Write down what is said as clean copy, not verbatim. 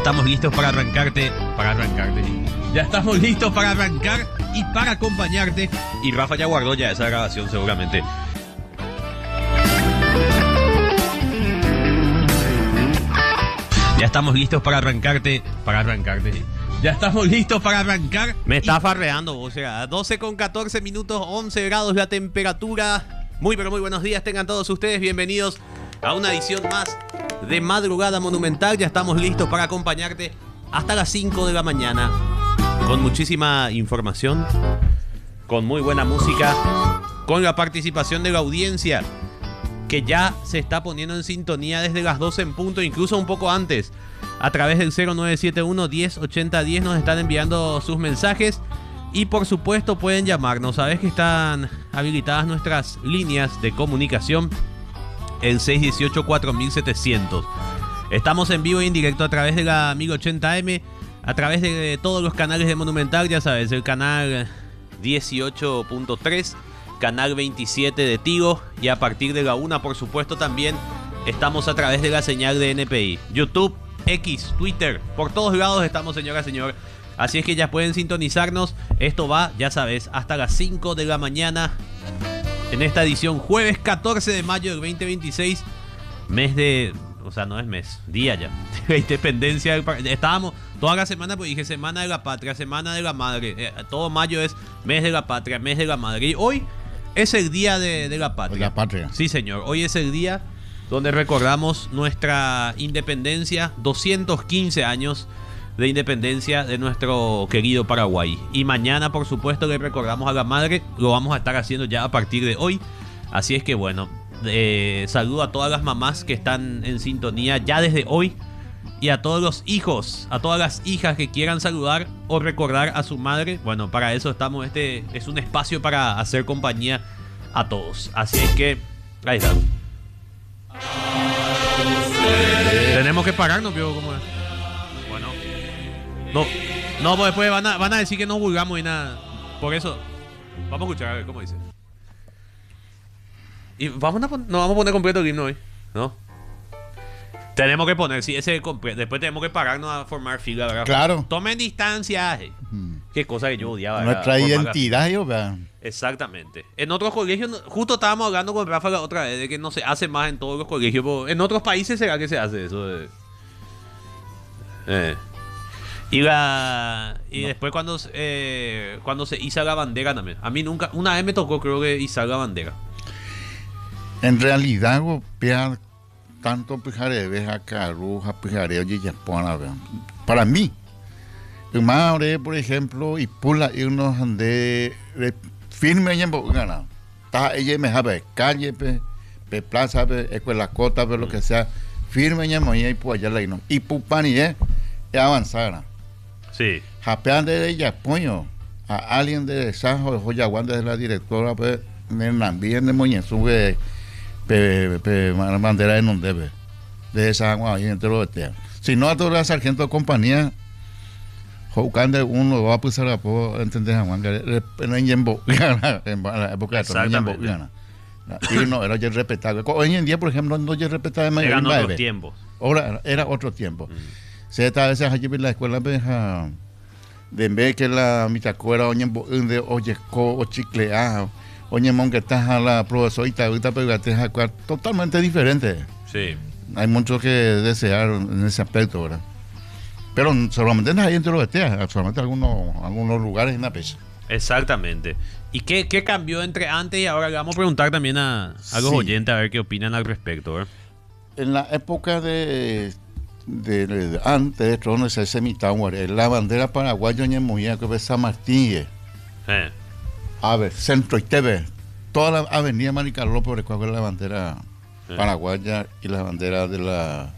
estamos listos para arrancarte. Ya estamos listos para arrancar y para acompañarte. Y Rafa ya guardó ya esa grabación seguramente. Ya estamos listos para arrancarte. Ya estamos listos para arrancar. Me está farreando vos, 12 con 14 minutos, 11 grados la temperatura. Muy pero muy buenos días tengan todos ustedes. Bienvenidos a una edición más de Madrugada Monumental. Ya estamos listos para acompañarte hasta las 5 de la mañana. Con muchísima información, con muy buena música, con la participación de la audiencia que ya se está poniendo en sintonía desde las 12 en punto, incluso un poco antes. A través del 0971 10 80 10 nos están enviando sus mensajes. Y por supuesto pueden llamarnos. Sabes que están habilitadas nuestras líneas de comunicación. El 618-4700. Estamos en vivo y en directo a través de la 1080M. A través de todos los canales de Monumental. Ya sabes, el canal 18.3. Canal 27 de Tigo. Y a partir de la 1, por supuesto, también estamos a través de la señal de NPI. YouTube, X, Twitter. Por todos lados estamos, señora, señor. Así es que ya pueden sintonizarnos. Esto va, ya sabes, hasta las 5 de la mañana. En esta edición, jueves 14 de mayo del 2026. Mes de... O sea, no es mes, día ya. La independencia. Estábamos toda la semana, pues dije Semana de la Patria, Semana de la Madre. Todo mayo es mes de la patria, mes de la madre. Y hoy es el día de la patria. La patria. Sí, señor. Hoy es el día donde recordamos nuestra independencia. 215 años de independencia de nuestro querido Paraguay. Y mañana, por supuesto, le recordamos a la madre. Lo vamos a estar haciendo ya a partir de hoy. Así es que bueno, saludo a todas las mamás que están en sintonía ya desde hoy. Y a todos los hijos, a todas las hijas que quieran saludar o recordar a su madre. Bueno, para eso estamos. Este es un espacio para hacer compañía a todos. Así es que ahí está. Tenemos que pararnos, ¿vio cómo es? Bueno. No, pues después van a decir que no vulgamos y nada. Por eso, vamos a escuchar a ver cómo dice. Y nos vamos a poner completo el himno hoy, ¿no? Tenemos que poner, sí, ese completo. Después tenemos que pararnos a formar fila, ¿verdad? Claro. Tomen distancia. Qué cosa que yo odiaba. Nuestra identidad, yo, ¿verdad? Exactamente. En otros colegios, justo estábamos hablando con Rafa la otra vez de que no se hace más en todos los colegios. En otros países será que se hace eso. Y después cuando se iza la bandera también. A mí nunca, una vez me tocó, creo que izar la bandera. En realidad, golpear tanto pijareves a Caruja, pijareo y Yapona, para mí, madre, por ejemplo, y pula y unos ande firme en gana. Está ella me sabe calle, pe plaza, escuela cota, lo que sea, firme en moña y pues allá la ino. Y pupani es avanzar. Sí. Japean de ella apoyo a alguien de Sanjo de Joyaguán desde la directora, pues, en el ambiente de moña sube bandera de non debe de esa agua ahí entre los teas. Si no a todos los sargentos de compañía jugando uno va a pasar a poder entender a Juan que en la época de y no era ya respetable. Hoy en día, por ejemplo, no ya respetable. Eran otros tiempos. Ahora era otro tiempo. Se está a veces allí en la escuela de vez que la mitacuera oye de oyesco o chiclea oye mon que estás a la profesorita ahorita pegate a totalmente diferente. Sí. Hay mucho que desear en ese aspecto, ¿verdad? Pero solamente no hay entre los esteas, solamente algunos lugares en la pesa. Exactamente. ¿Y qué cambió entre antes y ahora? Le vamos a preguntar también a los oyentes a ver qué opinan al respecto, ¿verdad? En la época de antes de trono de ese mitad, la bandera paraguaya en Moya que San Martín. A ver, Centro y TV, toda la avenida Maricarlo por el cual es la bandera paraguaya y la bandera de la